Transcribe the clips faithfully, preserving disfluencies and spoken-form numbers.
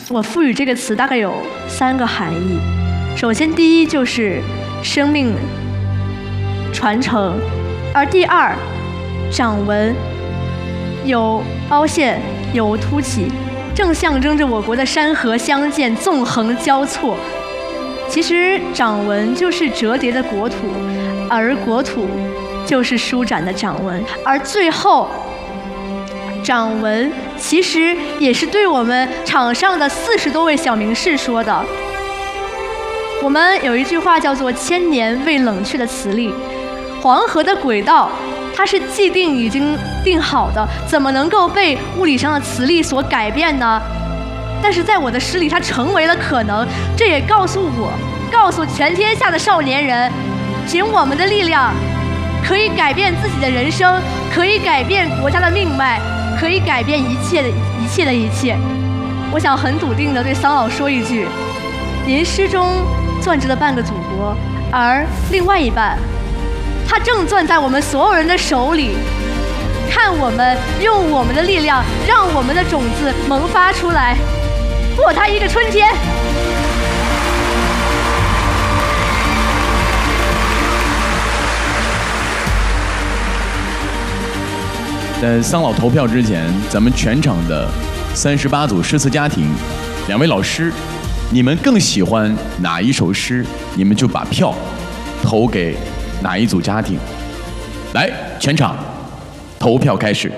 我赋予这个词大概有三个含义。首先，第一就是生命传承，而第二，掌纹有凹陷，有凸起，正象征着我国的山河相间，纵横交错。其实掌纹就是折叠的国土，而国土就是舒展的掌纹。而最后，掌纹其实也是对我们场上的四十多位小名士说的。我们有一句话叫做“千年未冷却的磁力”，黄河的轨道它是既定已经定好的，怎么能够被物理上的磁力所改变呢？但是在我的诗里，它成为了可能。这也告诉我，告诉全天下的少年人，凭我们的力量，可以改变自己的人生，可以改变国家的命脉，可以改变一切的一切的一切。我想很笃定地对桑老说一句：您诗中攥着了半个祖国，而另外一半，它正攥在我们所有人的手里。看我们用我们的力量，让我们的种子萌发出来，过它一个春天。 在桑老投票之前，咱们全场的三十八组诗词家庭，两位老师，你们更喜欢哪一首诗？你们就把票投给哪一组家庭。来，全场投票开始。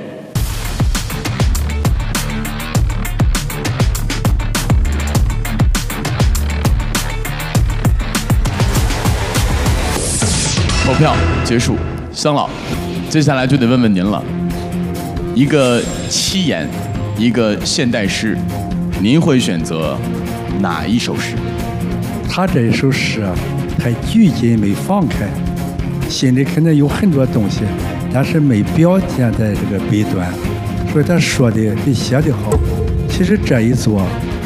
投票结束，桑老，接下来就得问问您了。一个七言，一个现代诗，您会选择哪一首诗？ 他这一首诗啊，太拘谨没放开，心里肯定有很多东西，但是没表现在这个笔端，所以他说的比写的好。其实这一座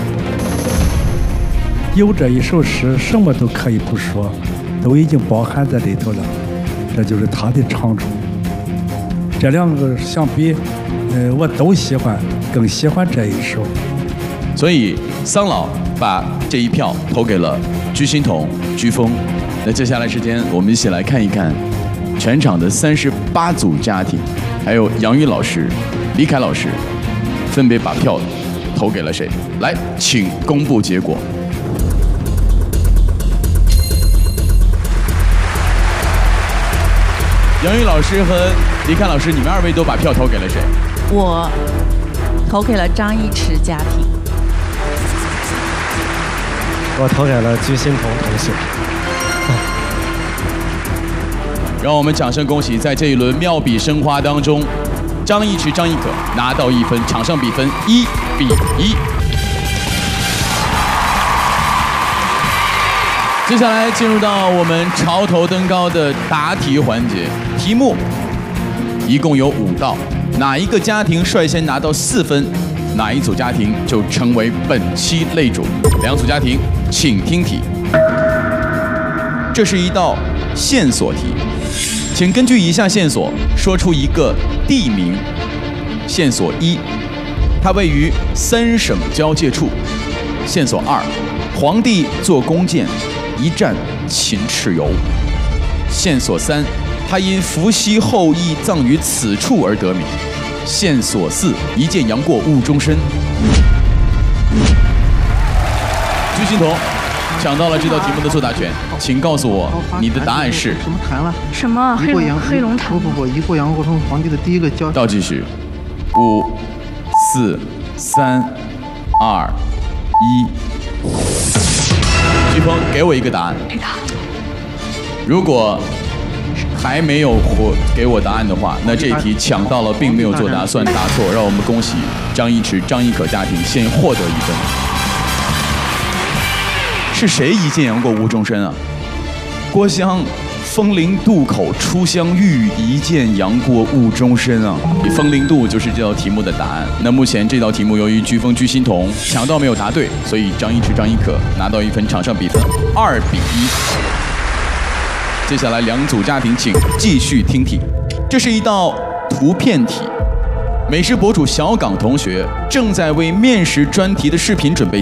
有这一首诗，什么都可以不说，都已经包含在里头了，这就是他的长处。这两个相比，呃，我都喜欢，更喜欢这一首。 所以桑老把这一票投给了居心彤、居峰。那接下来时间，我们一起来看一看全场的三十八组家庭，还有杨宇老师、李凯老师，分别把票投给了谁？来，请公布结果。杨宇老师和李凯老师，你们二位都把票投给了谁？ 我投给了张一驰家庭。 我投给了居心彤同学。 让我们掌声恭喜，在这一轮妙笔生花当中，张一驰、张一可拿到一分，场上比分一比一。接下来进入到我们潮头登高的答题环节，题目一共有五道，哪一个家庭率先拿到四分，哪一组家庭就成为本期擂主。两组家庭，请听题。这是一道线索题，请根据以下线索说出一个地名。线索一，它位于三省交界处。线索二，皇帝做弓箭，一战秦蚩尤。线索三，他因伏羲后裔葬于此处而得名。线索四，一箭扬过误终身。居心彤抢到了这道题目的作答权，请告诉我你的答案是什么坛了？ 什么黑龙黑龙潭？ 不不不，一过杨国忠皇帝的第一个交。 倒计时，五、四、三、二、一。鞠峰，给我一个答案。如果还没有活给我答案的话，那这一题抢到了，并没有作答，算答错。让我们恭喜张一驰、张一可家庭先获得一分。是谁一箭扬过误终身啊？郭襄风陵渡口初相遇，一箭扬过误终身啊！风陵渡就是这道题目的答案。那目前这道题目由于鞠峰、居心彤抢到没有答对，所以张一驰、张一可拿到一分，场上比分二比一。接下来两组家庭请继续听题，这是一道图片题。美食博主小岗同学正在为面食专题的视频准备